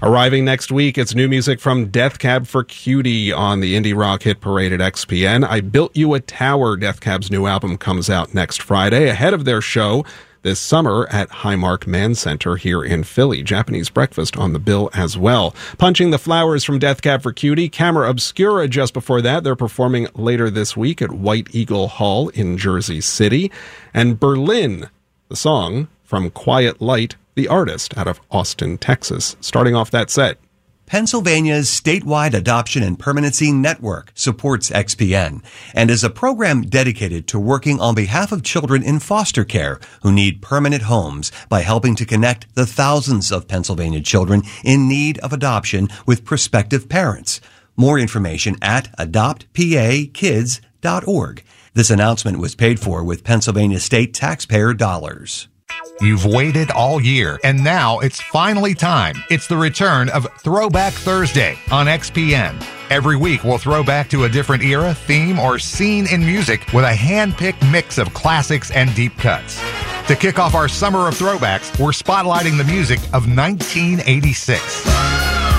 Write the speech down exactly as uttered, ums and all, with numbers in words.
Arriving next week, it's new music from Death Cab for Cutie on the Indie Rock Hit Parade at X P N. I Built You a Tower, Death Cab's new album, comes out next Friday, ahead of their show this summer at Highmark Man Center here in Philly. Japanese breakfast on the bill as well. Punching the Flowers from Death Cab for Cutie. Camera Obscura just before that. They're performing later this week at White Eagle Hall in Jersey City. And Berlin, the song from Quiet Light, the artist out of Austin, Texas. Starting off that set. Pennsylvania's statewide adoption and permanency network supports X P N and is a program dedicated to working on behalf of children in foster care who need permanent homes by helping to connect the thousands of Pennsylvania children in need of adoption with prospective parents. More information at adopt p a kids dot org. This announcement was paid for with Pennsylvania state taxpayer dollars. You've waited all year, and now it's finally time. It's the return of Throwback Thursday on X P N. Every week, we'll throw back to a different era, theme, or scene in music with a hand-picked mix of classics and deep cuts. To kick off our summer of throwbacks, we're spotlighting the music of nineteen eighty-six.